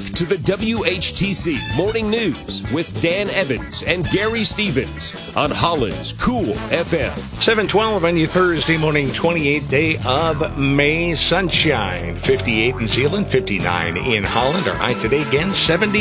to the WHTC Morning News with Dan Evans and Gary Stevens on Holland's Cool FM. 7:12 on your Thursday morning, 28th day of May. Sunshine, 58 in Zeeland, 59 in Holland. Our high today again,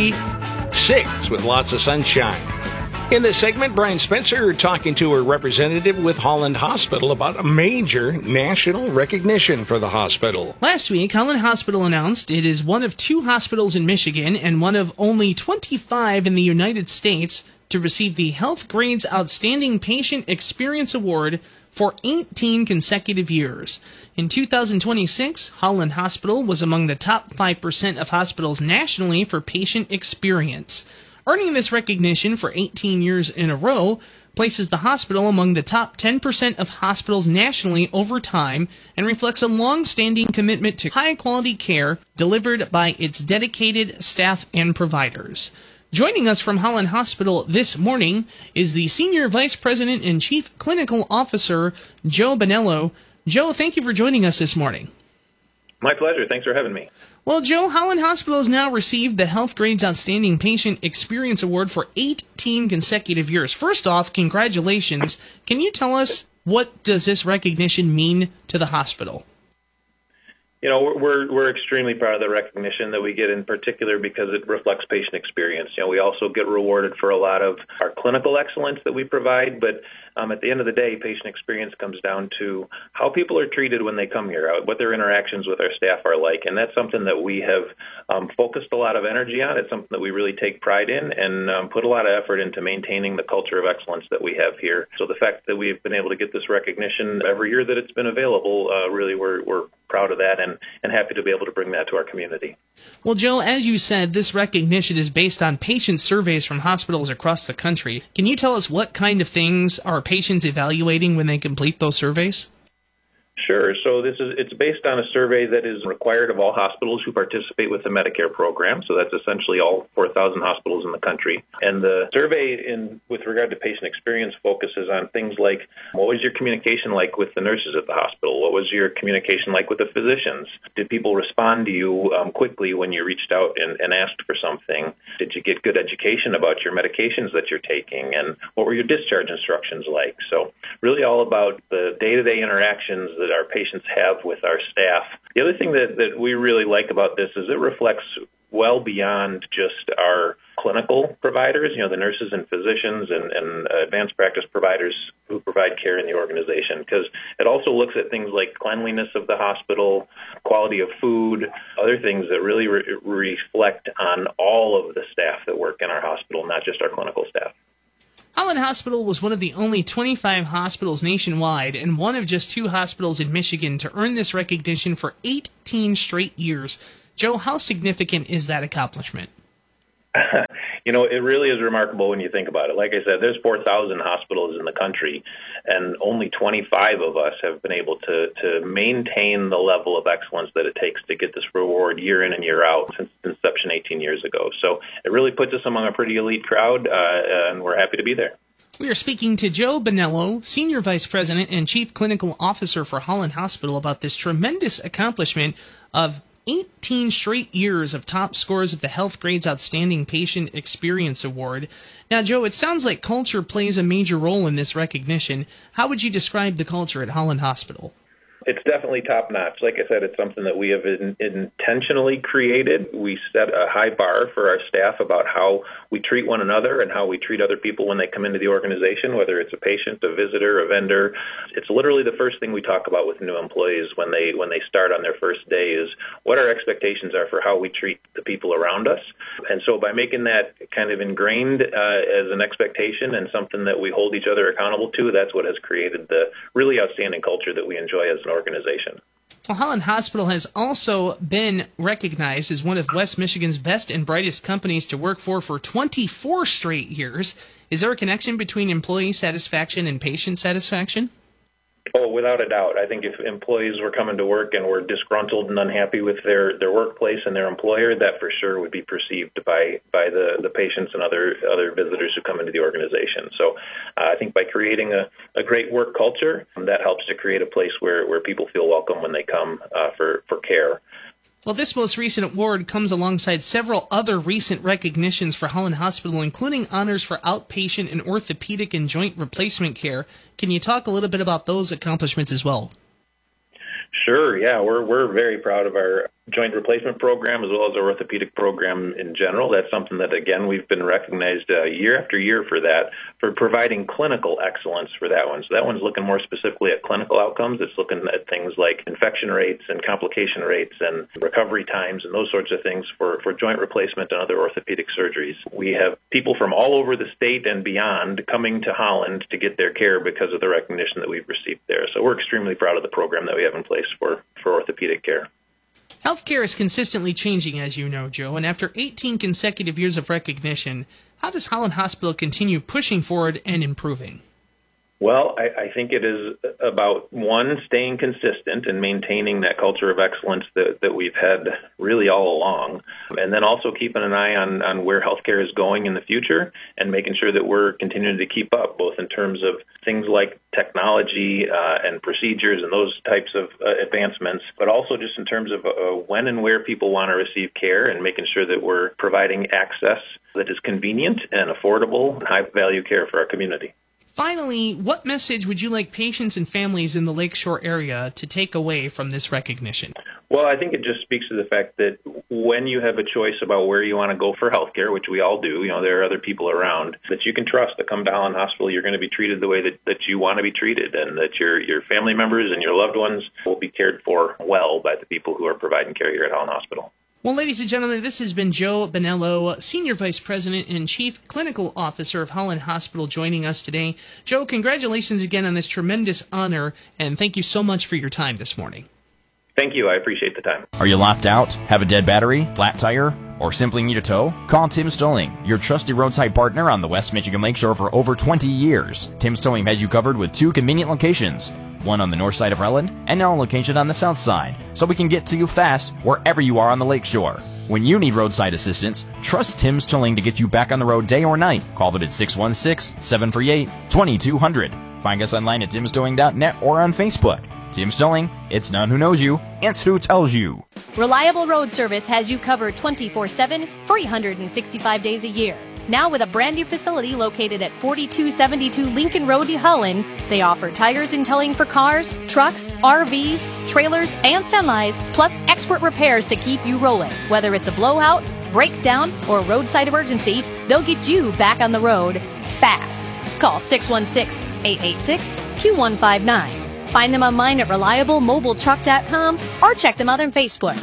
76 with lots of sunshine. In this segment, Brian Spencer talking to a representative with Holland Hospital about a major national recognition for the hospital. Last week, Holland Hospital announced it is one of 2 hospitals in Michigan and one of only 25 in the United States to receive the Health Grades Outstanding Patient Experience Award for 18 consecutive years. In 2026, Holland Hospital was among the top 5% of hospitals nationally for patient experience. Earning this recognition for 18 years in a row places the hospital among the top 10% of hospitals nationally over time and reflects a long-standing commitment to high-quality care delivered by its dedicated staff and providers. Joining us from Holland Hospital this morning is the Senior Vice President and Chief Clinical Officer, Joe Bonello. Joe, thank you for joining us this morning. My pleasure. Thanks for having me. Well, Joe, Holland Hospital has now received the Health Grades Outstanding Patient Experience Award for 18 consecutive years. First off, congratulations. Can you tell us what does this recognition mean to the hospital? You know, we're extremely proud of the recognition that we get, in particular because it reflects patient experience. You know, we also get rewarded for a lot of our clinical excellence that we provide, but at the end of the day, patient experience comes down to how people are treated when they come here, what their interactions with our staff are like, and that's something that we have focused a lot of energy on. It's something that we really take pride in and put a lot of effort into maintaining the culture of excellence that we have here. So the fact that we've been able to get this recognition every year that it's been available, really we're proud of that and happy to be able to bring that to our community. Well, Joe, as you said, this recognition is based on patient surveys from hospitals across the country. Can you tell us what kind of things are patients evaluating when they complete those surveys? Sure. So it's based on a survey that is required of all hospitals who participate with the Medicare program. So that's essentially all 4,000 hospitals in the country. And the survey with regard to patient experience focuses on things like, what was your communication like with the nurses at the hospital? What was your communication like with the physicians? Did people respond to you quickly when you reached out and asked for something? Did you get good education about your medications that you're taking? And what were your discharge instructions like? So really all about the day-to-day interactions that our patients have with our staff. The other thing that we really like about this is it reflects well beyond just our clinical providers, you know, the nurses and physicians and advanced practice providers who provide care in the organization, because it also looks at things like cleanliness of the hospital, quality of food, other things that really reflect on all of the staff that work in our hospital, not just our clinical staff. Holland Hospital was one of the only 25 hospitals nationwide and one of just 2 hospitals in Michigan to earn this recognition for 18 straight years. Joe, how significant is that accomplishment? You know, it really is remarkable when you think about it. Like I said, there's 4,000 hospitals in the country, and only 25 of us have been able to maintain the level of excellence that it takes to get this reward year in and year out since inception 18 years ago. So it really puts us among a pretty elite crowd, and we're happy to be there. We are speaking to Joe Bonello, Senior Vice President and Chief Clinical Officer for Holland Hospital, about this tremendous accomplishment of 18 straight years of top scores of the Health Grades Outstanding Patient Experience Award. Now, Joe, it sounds like culture plays a major role in this recognition. How would you describe the culture at Holland Hospital? It's definitely top-notch. Like I said, it's something that we have intentionally created. We set a high bar for our staff about how we treat one another and how we treat other people when they come into the organization, whether it's a patient, a visitor, a vendor. It's literally the first thing we talk about with new employees when they start on their first day is what our expectations are for how we treat the people around us. And so by making that kind of ingrained as an expectation and something that we hold each other accountable to, that's what has created the really outstanding culture that we enjoy as an organization. Well, Holland Hospital has also been recognized as one of West Michigan's best and brightest companies to work for 24 straight years. Is there a connection between employee satisfaction and patient satisfaction? Oh, without a doubt. I think if employees were coming to work and were disgruntled and unhappy with their workplace and their employer, that for sure would be perceived by the patients and other visitors who come into the organization. So I think by creating a great work culture, that helps to create a place where people feel welcome when they come for care. Well, this most recent award comes alongside several other recent recognitions for Holland Hospital, including honors for outpatient and orthopedic and joint replacement care. Can you talk a little bit about those accomplishments as well? Sure, yeah. We're very proud of our joint replacement program as well as our orthopedic program in general. That's something that, again, we've been recognized year after year for that, for providing clinical excellence for that one. So that one's looking more specifically at clinical outcomes. It's looking at things like infection rates and complication rates and recovery times and those sorts of things for joint replacement and other orthopedic surgeries. We have people from all over the state and beyond coming to Holland to get their care because of the recognition that we've received there. So we're extremely proud of the program that we have in place for orthopedic care. Healthcare is consistently changing, as you know, Joe, and after 18 consecutive years of recognition, how does Holland Hospital continue pushing forward and improving? Well, I think it is about, one, staying consistent and maintaining that culture of excellence that we've had really all along, and then also keeping an eye on where healthcare is going in the future and making sure that we're continuing to keep up, both in terms of things like technology and procedures and those types of advancements, but also just in terms of when and where people want to receive care and making sure that we're providing access that is convenient and affordable and high-value care for our community. Finally, what message would you like patients and families in the Lakeshore area to take away from this recognition? Well, I think it just speaks to the fact that when you have a choice about where you want to go for healthcare, which we all do, there are other people around that you can trust that come to Holland Hospital, you're going to be treated the way that you want to be treated, and that your family members and your loved ones will be cared for well by the people who are providing care here at Holland Hospital. Well, ladies and gentlemen, this has been Joe Bonello, Senior Vice President and Chief Clinical Officer of Holland Hospital, joining us today. Joe, congratulations again on this tremendous honor, and thank you so much for your time this morning. Thank you. I appreciate the time. Are you locked out, have a dead battery, flat tire, or simply need a tow? Call Tim's Towing, your trusted roadside partner on the West Michigan Lakeshore for over 20 years. Tim's Towing has you covered with 2 convenient locations, one on the north side of Relland and now a location on the south side, so we can get to you fast wherever you are on the lakeshore. When you need roadside assistance, trust Tim's Towing to get you back on the road day or night. Call them at 616-738-2200. Find us online at timstowing.net or on Facebook. Tim's Towing, it's not who knows you, it's who tells you. Reliable Road Service has you covered 24/7, 365 days a year. Now with a brand new facility located at 4272 Lincoln Road, Holland, they offer tires and towing for cars, trucks, RVs, trailers, and semis, plus expert repairs to keep you rolling. Whether it's a blowout, breakdown, or roadside emergency, they'll get you back on the road fast. Call 616-886-Q159. Find them online at reliablemobiletruck.com or check them out on Facebook.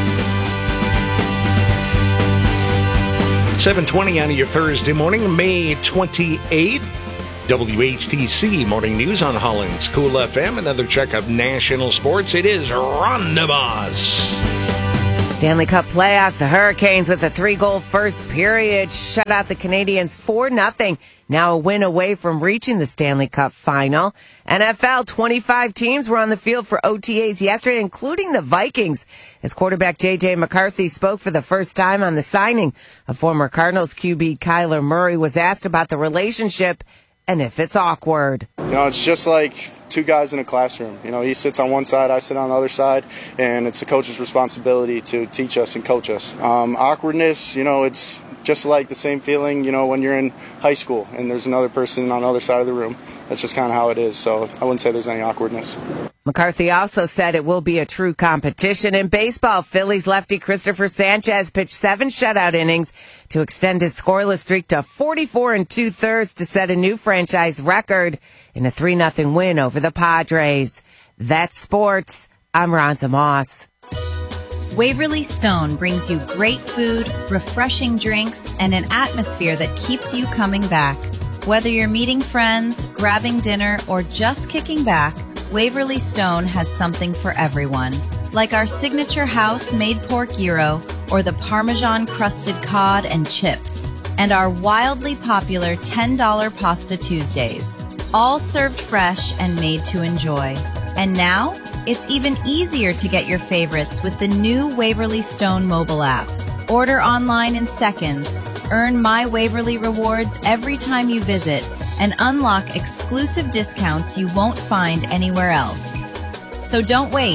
7:20 on your Thursday morning, May 28th. WHTC Morning News on Holland's Cool FM. Another check of national sports. It is Ron DeVos. Stanley Cup playoffs, the Hurricanes with a 3-goal first period shut out the Canadians 4-0. Now a win away from reaching the Stanley Cup final. NFL, 25 teams were on the field for OTAs yesterday, including the Vikings, as quarterback J.J. McCarthy spoke for the first time on the signing of former Cardinals QB Kyler Murray. Was asked about the relationship and if it's awkward. It's just like two guys in a classroom. He sits on one side, I sit on the other side, and it's the coach's responsibility to teach us and coach us. Awkwardness, it's just like the same feeling, when you're in high school and there's another person on the other side of the room. That's just kind of how it is, so I wouldn't say there's any awkwardness. McCarthy also said it will be a true competition. In baseball, Phillies lefty Christopher Sanchez pitched 7 shutout innings to extend his scoreless streak to 44 2/3 to set a new franchise record in a 3-0 win over the Padres. That's sports. I'm Ronza Moss. Waverly Stone brings you great food, refreshing drinks, and an atmosphere that keeps you coming back. Whether you're meeting friends, grabbing dinner, or just kicking back, Waverly Stone has something for everyone. Like our signature house-made pork gyro or the Parmesan-crusted cod and chips. And our wildly popular $10 Pasta Tuesdays. All served fresh and made to enjoy. And now, it's even easier to get your favorites with the new Waverly Stone mobile app. Order online in seconds, earn My Waverly rewards every time you visit, and unlock exclusive discounts you won't find anywhere else. So don't wait.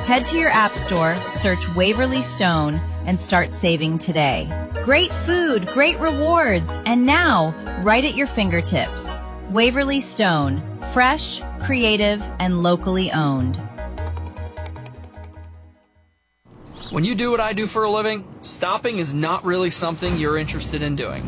Head to your app store, search Waverly Stone, and start saving today. Great food, great rewards, and now, right at your fingertips. Waverly Stone, fresh, creative, and locally owned. When you do what I do for a living, stopping is not really something you're interested in doing.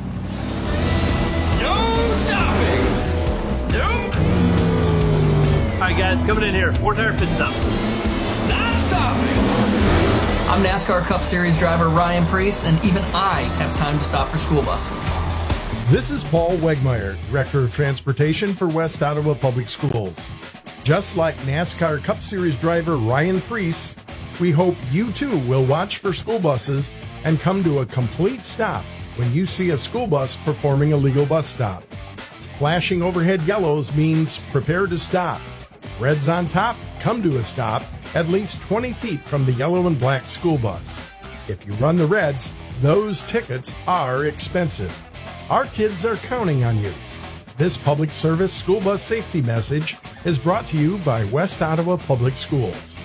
No stopping! Nope! Alright guys, coming in here. 4-tire pit stop. Not stopping! I'm NASCAR Cup Series driver Ryan Preece, and even I have time to stop for school buses. This is Paul Wegmeyer, Director of Transportation for West Ottawa Public Schools. Just like NASCAR Cup Series driver Ryan Preece, we hope you too will watch for school buses and come to a complete stop when you see a school bus performing a legal bus stop. Flashing overhead yellows means prepare to stop. Reds on top, come to a stop at least 20 feet from the yellow and black school bus. If you run the reds, those tickets are expensive. Our kids are counting on you. This public service school bus safety message is brought to you by West Ottawa Public Schools.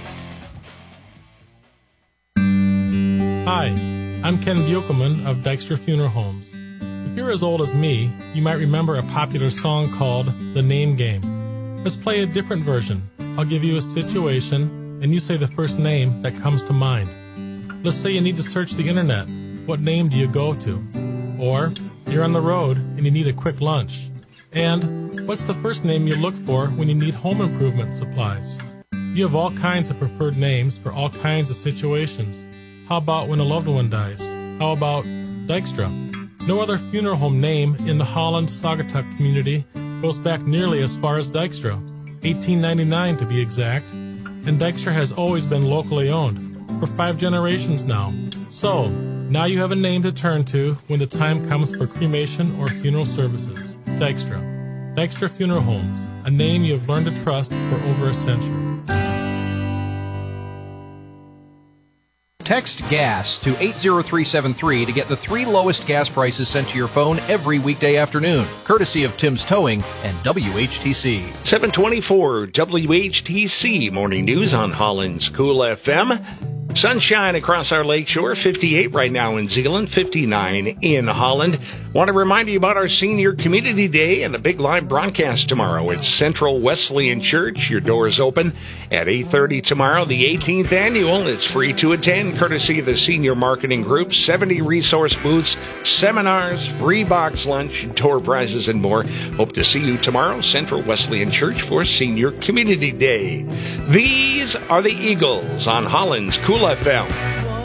Hi, I'm Ken Buchelman of Dykstra Funeral Homes. If you're as old as me, you might remember a popular song called The Name Game. Let's play a different version. I'll give you a situation, and you say the first name that comes to mind. Let's say you need to search the internet. What name do you go to? Or you're on the road and you need a quick lunch. And what's the first name you look for when you need home improvement supplies? You have all kinds of preferred names for all kinds of situations. How about when a loved one dies? How about Dykstra? No other funeral home name in the Holland-Saugatuck community goes back nearly as far as Dykstra, 1899 to be exact, and Dykstra has always been locally owned, for 5 generations now. So, now you have a name to turn to when the time comes for cremation or funeral services. Dykstra. Dykstra Funeral Homes, a name you have learned to trust for over a century. Text GAS to 80373 to get the 3 lowest gas prices sent to your phone every weekday afternoon, courtesy of Tim's Towing and WHTC. 724 WHTC Morning News on Holland's Cool FM. Sunshine across our lakeshore, 58 right now in Zeeland, 59 in Holland. Want to remind you about our Senior Community Day and a big live broadcast tomorrow at Central Wesleyan Church. Your doors open at 8:30 tomorrow, the 18th annual. It's free to attend, courtesy of the Senior Marketing Group. 70 resource booths, seminars, free box lunch, tour prizes, and more. Hope to see you tomorrow, Central Wesleyan Church, for Senior Community Day. These are the Eagles on Holland's Cool FM.